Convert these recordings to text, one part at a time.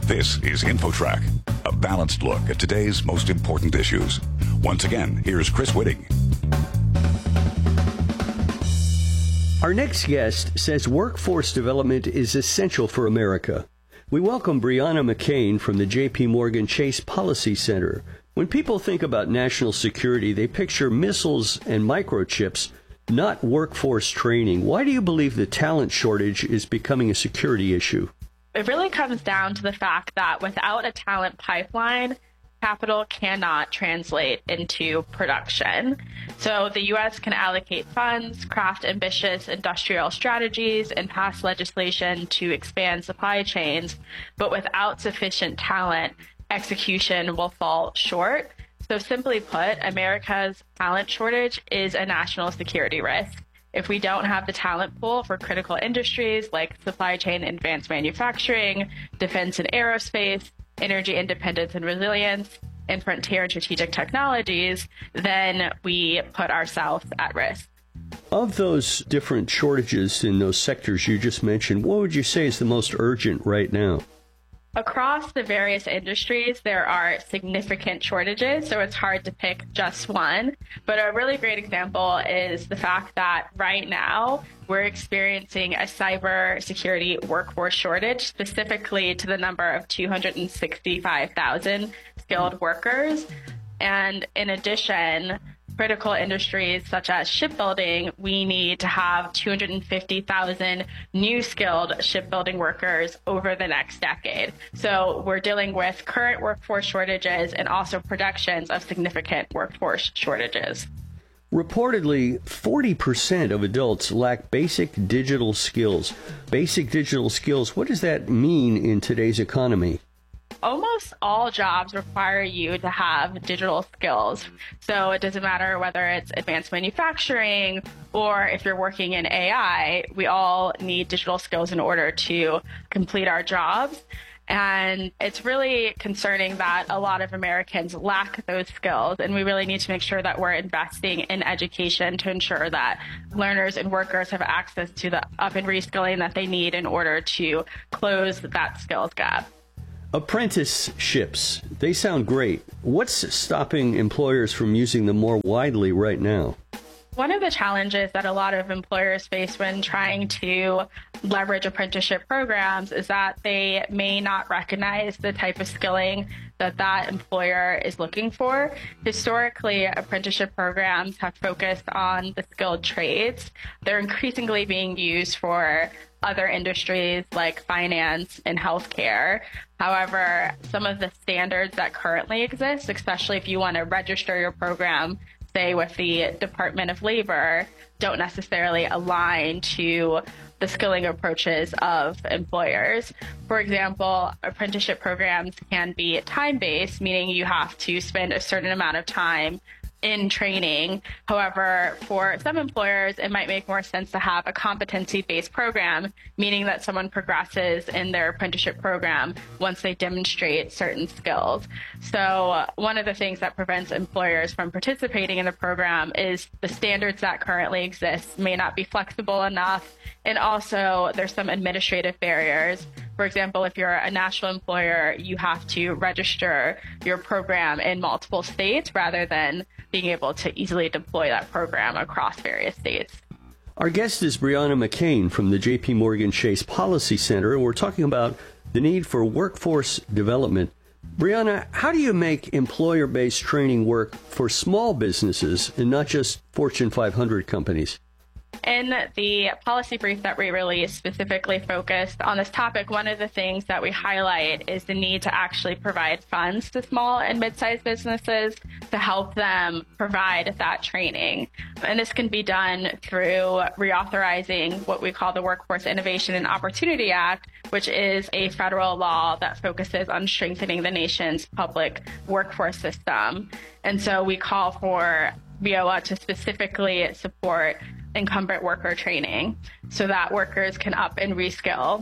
This is InfoTrack, a balanced look at today's most important issues. Once again, here's Chris Whitting. Our next guest says workforce development is essential for America. We welcome Brianna McCain from the J.P. Morgan Chase Policy Center. When people think about national security, they picture missiles and microchips, not workforce training. Why do you believe the talent shortage is becoming a security issue? It really comes down to the fact that without a talent pipeline, capital cannot translate into production. So the U.S. can allocate funds, craft ambitious industrial strategies, and pass legislation to expand supply chains. But without sufficient talent, execution will fall short. So simply put, America's talent shortage is a national security risk. If we don't have the talent pool for critical industries like supply chain and advanced manufacturing, defense and aerospace, energy independence and resilience, and frontier and strategic technologies, then we put ourselves at risk. Of those different shortages in those sectors you just mentioned, what would you say is the most urgent right now? Across the various industries, there are significant shortages, so it's hard to pick just one. But a really great example is the fact that right now we're experiencing a cybersecurity workforce shortage, specifically to the number of 265,000 skilled workers. And in addition, critical industries such as shipbuilding, we need to have 250,000 new skilled shipbuilding workers over the next decade. So we're dealing with current workforce shortages and also projections of significant workforce shortages. Reportedly, 40% of adults lack basic digital skills. Basic digital skills, what does that mean in today's economy? Almost all jobs require you to have digital skills. So it doesn't matter whether it's advanced manufacturing or if you're working in AI, we all need digital skills in order to complete our jobs. And it's really concerning that a lot of Americans lack those skills. And we really need to make sure that we're investing in education to ensure that learners and workers have access to the up and reskilling that they need in order to close that skills gap. Apprenticeships, they sound great. What's stopping employers from using them more widely right now? One of the challenges that a lot of employers face when trying to leverage apprenticeship programs is that they may not recognize the type of skilling that employer is looking for. Historically, apprenticeship programs have focused on the skilled trades. They're increasingly being used for other industries like finance and healthcare. However, some of the standards that currently exist, especially if you want to register your program, say with the Department of Labor, don't necessarily align to the skilling approaches of employers. For example, apprenticeship programs can be time-based, meaning you have to spend a certain amount of time in training. However, for some employers, it might make more sense to have a competency-based program, meaning that someone progresses in their apprenticeship program once they demonstrate certain skills. So one of the things that prevents employers from participating in the program is the standards that currently exist may not be flexible enough. And also, there's some administrative barriers. For example, if you're a national employer, you have to register your program in multiple states rather than being able to easily deploy that program across various states. Our guest is Brianna McCain from the J.P. Morgan Chase Policy Center, and we're talking about the need for workforce development. Brianna, how do you make employer-based training work for small businesses and not just Fortune 500 companies? In the policy brief that we released specifically focused on this topic, one of the things that we highlight is the need to actually provide funds to small and mid-sized businesses to help them provide that training. And this can be done through reauthorizing what we call the Workforce Innovation and Opportunity Act, which is a federal law that focuses on strengthening the nation's public workforce system. And so we call for WIOA to specifically support incumbent worker training so that workers can up and reskill.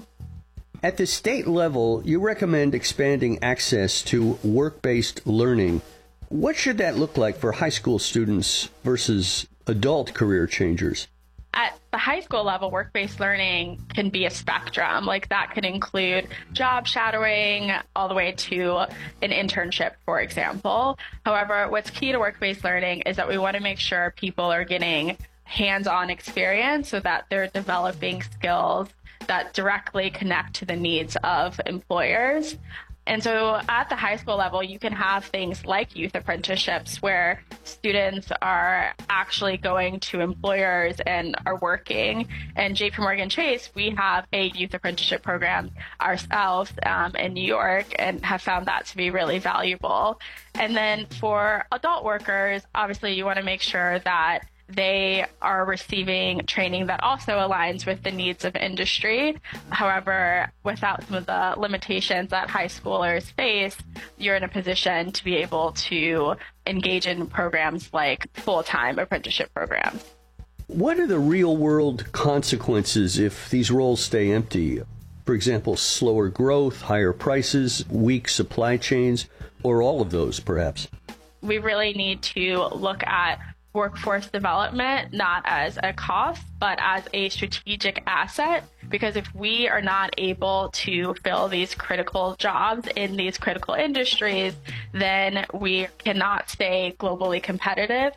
At the state level, you recommend expanding access to work-based learning. What should that look like for high school students versus adult career changers? At the high school level, work-based learning can be a spectrum. Like that can include job shadowing all the way to an internship, for example. However, what's key to work-based learning is that we want to make sure people are getting hands-on experience so that they're developing skills that directly connect to the needs of employers. And so at the high school level, you can have things like youth apprenticeships where students are actually going to employers and are working. And JP Morgan Chase, we have a youth apprenticeship program ourselves in New York and have found that to be really valuable. And then for adult workers, obviously you want to make sure that they are receiving training that also aligns with the needs of industry. However, without some of the limitations that high schoolers face, you're in a position to be able to engage in programs like full-time apprenticeship programs. What are the real-world consequences if these roles stay empty? For example, slower growth, higher prices, weak supply chains, or all of those, perhaps? We really need to look at workforce development not as a cost, but as a strategic asset. Because if we are not able to fill these critical jobs in these critical industries, then we cannot stay globally competitive.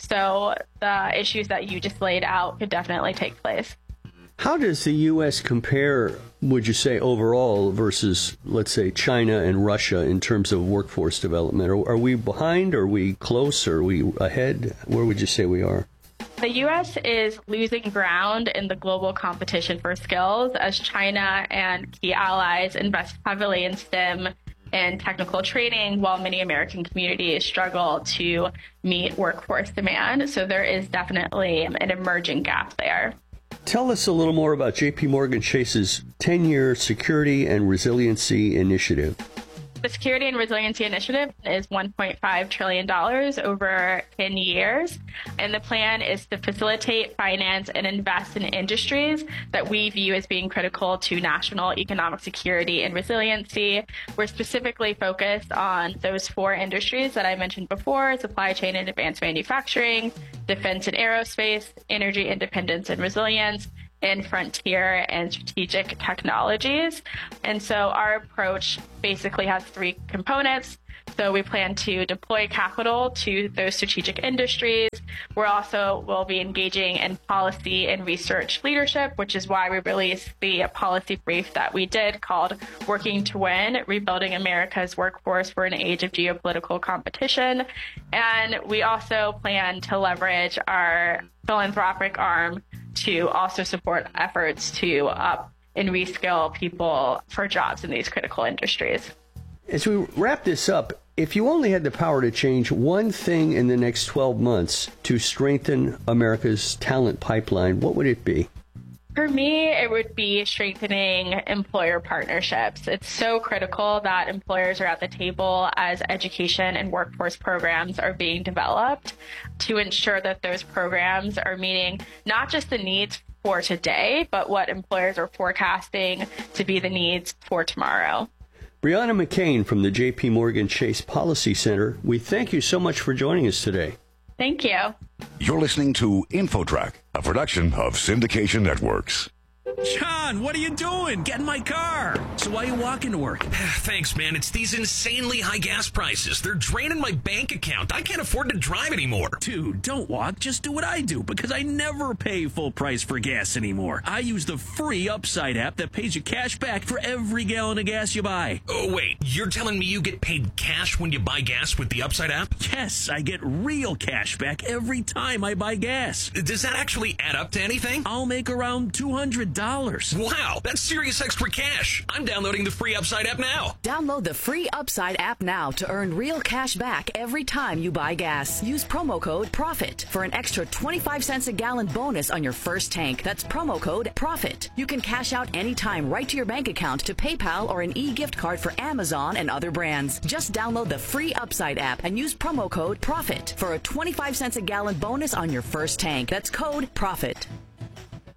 So the issues that you just laid out could definitely take place. How does the U.S. compare, would you say, overall versus, let's say, China and Russia in terms of workforce development? Are we behind? Are we close? Are we ahead? Where would you say we are? The U.S. is losing ground in the global competition for skills as China and key allies invest heavily in STEM and technical training, while many American communities struggle to meet workforce demand. So there is definitely an emerging gap there. Tell us a little more about JP Morgan Chase's 10-year Security and Resiliency Initiative. The Security and Resiliency Initiative is $1.5 trillion over 10 years, and the plan is to facilitate, finance, and invest in industries that we view as being critical to national economic security and resiliency. We're specifically focused on those 4 industries that I mentioned before: supply chain and advanced manufacturing, defense and aerospace, energy independence and resilience, and frontier and strategic technologies. And so our approach basically has 3 components. So we plan to deploy capital to those strategic industries. We're also will be engaging in policy and research leadership, which is why we released the policy brief that we did called Working to Win, Rebuilding America's Workforce for an Age of Geopolitical Competition. And we also plan to leverage our philanthropic arm to also support efforts to up and reskill people for jobs in these critical industries. As we wrap this up, if you only had the power to change one thing in the next 12 months to strengthen America's talent pipeline, what would it be? For me, it would be strengthening employer partnerships. It's so critical that employers are at the table as education and workforce programs are being developed to ensure that those programs are meeting not just the needs for today, but what employers are forecasting to be the needs for tomorrow. Brianna McCain from the JP Morgan Chase Policy Center, we thank you so much for joining us today. Thank you. You're listening to InfoTrack, a production of Syndication Networks. John, what are you doing? Get in my car. So why are you walking to work? Thanks, man. It's these insanely high gas prices. They're draining my bank account. I can't afford to drive anymore. Dude, don't walk. Just do what I do, because I never pay full price for gas anymore. I use the free Upside app that pays you cash back for every gallon of gas you buy. Oh, wait. You're telling me you get paid cash when you buy gas with the Upside app? Yes, I get real cash back every time I buy gas. Does that actually add up to anything? I'll make around $200. Wow, that's serious extra cash. I'm downloading the free Upside app now. Download the free Upside app now to earn real cash back every time you buy gas. Use promo code PROFIT for an extra 25 cents a gallon bonus on your first tank. That's promo code PROFIT. You can cash out anytime right to your bank account, to PayPal, or an e-gift card for Amazon and other brands. Just download the free Upside app and use promo code PROFIT for a 25 cents a gallon bonus on your first tank. That's code PROFIT.